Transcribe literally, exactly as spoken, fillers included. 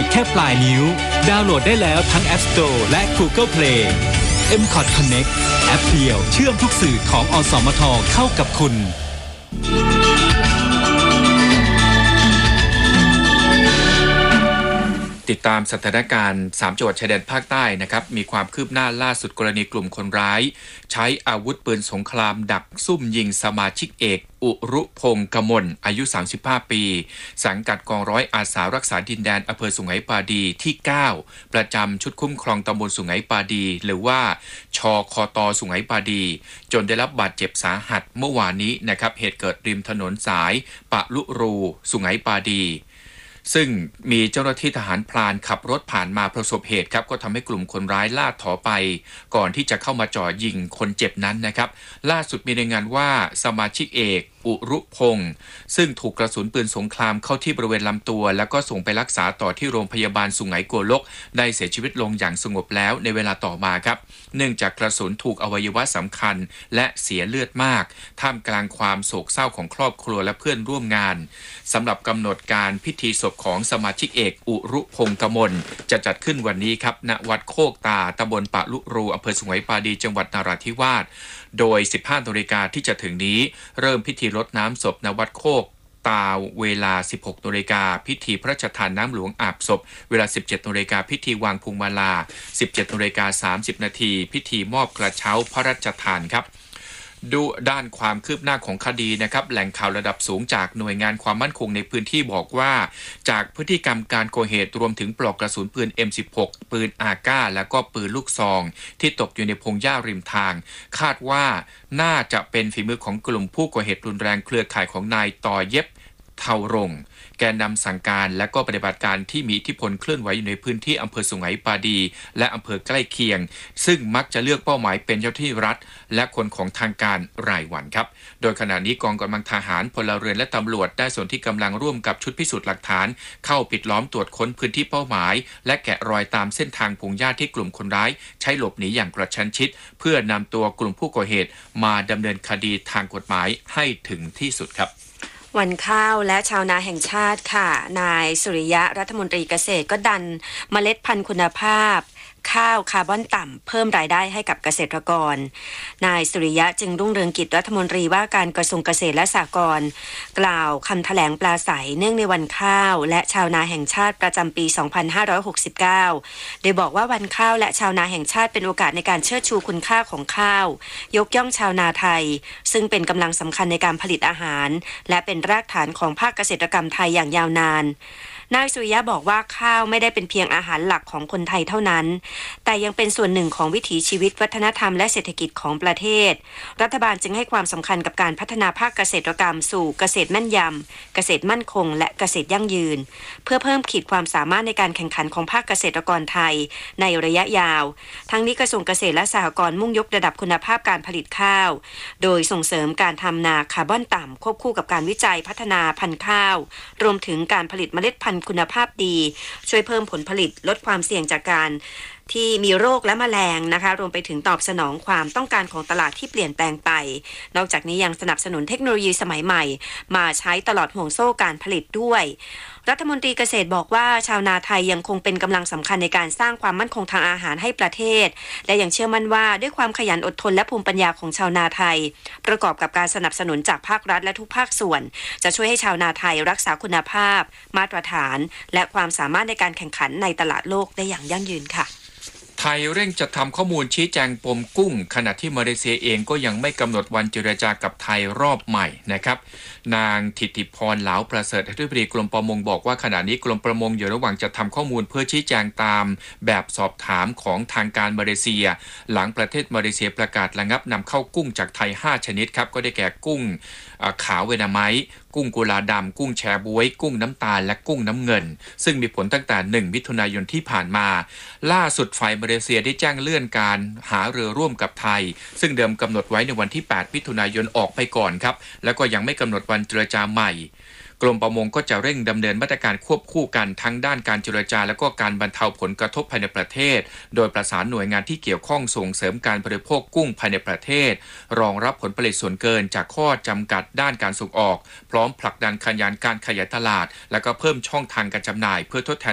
แค่ปลายนิ้วดาวน์โหลดได้แล้วทั้ง App Store และ Google Play เอ็ม คอท Connect แอปเดียวเชื่อมทุกสื่อของอสมทเข้ากับคุณติดตามสถานการณ์สามจังหวัดชายแดนภาคใต้นะครับมีความคืบหน้าล่าสุดกรณีกลุ่มคนร้ายใช้อาวุธปืนสงครามดักซุ่มยิงสมาชิกเอกอุรุพงษ์กมลอายุสามสิบห้าปีสังกัดกองร้อยอาสารักษาดินแดนอำเภอสุไหงปาดีที่เก้าประจำชุดคุ้มครองตำบลสุไหงปาดีหรือว่าชคตสุไหงปาดีจนได้รับบาดเจ็บสาหัสเมื่อวานนี้นะครับเหตุเกิดริมถนนสายปะลุรูสุไหงปาดีซึ่งมีเจ้าหน้าที่ทหารพรานขับรถผ่านมาประสบเหตุครับก็ทำให้กลุ่มคนร้ายล่าถอไปก่อนที่จะเข้ามาจ่อยิงคนเจ็บนั้นนะครับล่าสุดมีรายงานว่าสมาชิกเอกอุรุพงษ์ซึ่งถูกกระสุนปืนสงครามเข้าที่บริเวณลำตัวแล้วก็ส่งไปรักษาต่อที่โรงพยาบาลสุไหงโกลกได้เสียชีวิตลงอย่างสงบแล้วในเวลาต่อมาครับเนื่องจากกระสุนถูกอวัยวะสำคัญและเสียเลือดมากท่ามกลางความโศกเศร้าของครอบครัวและเพื่อนร่วมงานสำหรับกำหนดการพิธีศพของสมาชิกเอกอุรุพงษ์กมลจะจัดขึ้นวันนี้ครับณวัดโคกตาตำบลปะลุรูอำเภอสุไหงปาดีจังหวัดนราธิวาสโดย สิบห้านาฬิกาที่จะถึงนี้เริ่มพิธีรดน้ำศพณวัดโคกตาเวลา สิบหกนาฬิกาพิธีพระราชทานน้ำหลวงอาบศพเวลา สิบเจ็ดนาฬิกาพิธีวางพวงมาลา สิบเจ็ดนาฬิกาสามสิบนาทีพิธีมอบกระเช้าพระราชทานครับดูด้านความคืบหน้าของคดีนะครับแหล่งข่าวระดับสูงจากหน่วยงานความมั่นคงในพื้นที่บอกว่าจากพฤติกรรมการก่อเหตุรวมถึงปลอกกระสุนปืน เอ็ม สิบหก ปืนอาก้าและก็ปืนลูกซองที่ตกอยู่ในพงหญ้าริมทางคาดว่าน่าจะเป็นฝีมือของกลุ่มผู้ก่อเหตุรุนแรงเครือข่ายของนายต่อเย็บเทารงแกนนำสั่งการและก็ปฏิบัติการที่มีอิทธิพลเคลื่อนไหวอยู่ในพื้นที่อำเภอสุไหงปาดีและอำเภอใกล้เคียงซึ่งมักจะเลือกเป้าหมายเป็นเจ้าหน้าที่รัฐและคนของทางการรายวันครับโดยขณะนี้กองกำลังทหารพลเรือนและตำรวจได้ส่วนที่กำลังร่วมกับชุดพิสูจน์หลักฐานเข้าปิดล้อมตรวจค้นพื้นที่เป้าหมายและแกะรอยตามเส้นทางพงหญ้าที่กลุ่มคนร้ายใช้หลบหนีอย่างกระชั้นชิดเพื่อนำตัวกลุ่มผู้ก่อเหตุมาดำเนินคดีทางกฎหมายให้ถึงที่สุดครับวันข้าวและชาวนาแห่งชาติค่ะนายสุริยะรัฐมนตรีเกษตรก็ดันเมล็ดพันธุ์คุณภาพข้าวคาร์บอนต่ำเพิ่มรายได้ให้กับเกษตรกรนายสุริยะจึงรุ่งเรืองกิจรัฐมนตรีว่าการกระทรวงเกษตรและสหกรณ์กล่าวคำแถลงปราศรัยเนื่องในวันข้าวและชาวนาแห่งชาติประจำปี สองพันห้าร้อยหกสิบเก้า โดยบอกว่าวันข้าวและชาวนาแห่งชาติเป็นโอกาสในการเชิดชูคุณค่าของข้าวยกย่องชาวนาไทยซึ่งเป็นกำลังสำคัญในการผลิตอาหารและเป็นรากฐานของภาคเกษตรกรรมไทยอย่างยาวนานนายสุริยะบอกว่าข้าวไม่ได้เป็นเพียงอาหารหลักของคนไทยเท่านั้นแต่ยังเป็นส่วนหนึ่งของวิถีชีวิตวัฒนธรรมและเศรษฐกิจของประเทศรัฐบาลจึงให้ความสำคัญกับการพัฒนาภาคเกษตรกรรมสู่เกษตรแม่นยำเกษตรมั่นคงและเกษตรยั่งยืนเพื่อเพิ่มขีดความสามารถในการแข่งขันของภาคเกษตรกรไทยในระยะยาวทั้งนี้กระทรวงเกษตรและสหกรณ์มุ่งยกระดับคุณภาพการผลิตข้าวโดยส่งเสริมการทำนาคาร์บอนต่ำควบคู่กับการวิจัยพัฒนาพันธุ์ข้าวรวมถึงการผลิตเมล็ดพันธุ์คุณภาพดีช่วยเพิ่มผลผลิตลดความเสี่ยงจากการที่มีโรคและแมลงนะคะรวมไปถึงตอบสนองความต้องการของตลาดที่เปลี่ยนแปลงไปนอกจากนี้ยังสนับสนุนเทคโนโลยีสมัยใหม่มาใช้ตลอดห่วงโซ่การผลิตด้วยรัฐมนตรีเกษตรบอกว่าชาวนาไทยยังคงเป็นกำลังสำคัญในการสร้างความมั่นคงทางอาหารให้ประเทศและยังเชื่อมั่นว่าด้วยความขยันอดทนและภูมิปัญญาของชาวนาไทยประกอบกับการสนับสนุนจากภาครัฐและทุกภาคส่วนจะช่วยให้ชาวนาไทยรักษาคุณภาพมาตรฐานและความสามารถในการแข่งขันในตลาดโลกได้อย่างยั่งยืนค่ะไทยเร่งจัดทำข้อมูลชี้แจงปมกุ้งขณะที่มาเลเซียเองก็ยังไม่กำหนดวันเจรจากับไทยรอบใหม่นะครับนางถิติพรเหลาประเสริฐอธิบดีกรมประมงบอกว่าขณะนี้กรมประมงอยู่ระหว่างจัดทำข้อมูลเพื่อชี้แจงตามแบบสอบถามของทางการมาเลเซียหลังประเทศมาเลเซียประกาศระงับนำเข้ากุ้งจากไทยห้าชนิดครับก็ได้แก่กุ้งขาวเวนาไม้กุ้งกุลาดำกุ้งแชบ๊วยกุ้งน้ำตาลและกุ้งน้ำเงินซึ่งมีผลตั้งแต่หนึ่งมิถุนายนที่ผ่านมาล่าสุดฝ่ายมาเลเซียได้แจ้งเลื่อนการหาเรือร่วมกับไทยซึ่งเดิมกำหนดไว้ในวันที่แปดมิถุนายนออกไปก่อนครับแล้วก็ยังไม่กำหนดวันเจรจาใหม่กรมประมงก็จะเร่งดำเนินมาตรการควบคู่กันทั้งด้านการเจรจาและก็การบรรเทาผลกระทบภายในประเทศโดยประสานหน่วยงานที่เกี่ยวข้องส่งเสริมการบริโภคกุ้งภายในประเทศรองรับผลผลิตส่วนเกินจากข้อจำกัดด้านการส่งออกพร้อมผลักดันขยายการขยายตลาดและก็เพิ่มช่องทางการจำหน่ายเพื่อทดแทน